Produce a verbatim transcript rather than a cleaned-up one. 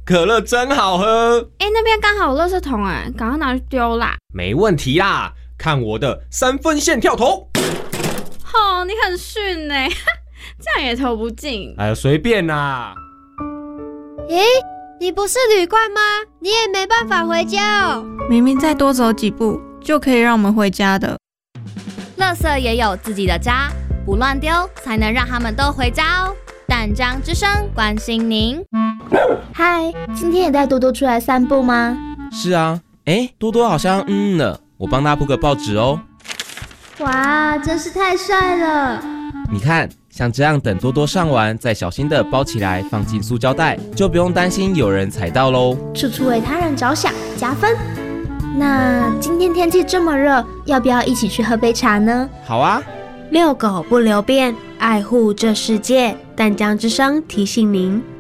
可乐真好喝。 哎，那边刚好有垃圾桶哎，赶快拿去丢啦。 没问题啦，看我的三分线跳投。 哦，你很逊哎，这样也投不进。 哎呀，随便啦。 诶，你不是旅馆吗？你也没办法回家哦。 明明再多走几步就可以让我们回家的。 垃圾也有自己的家，不乱丢才能让他们都回家哦。淡江之声关心您。 嗨，今天也带多多出来散步吗？ 是啊，哎，多多好像嗯嗯了，我帮他铺个报纸哦。 哇，真是太帅了！ 你看，像这样等多多上完，再小心的包起来，放进塑胶袋，就不用担心有人踩到喽。 处处为他人着想，加分。那今天天气这么热，要不要一起去喝杯茶呢？ 好啊。 遛狗不留便，爱护这世界。淡江之声提醒您。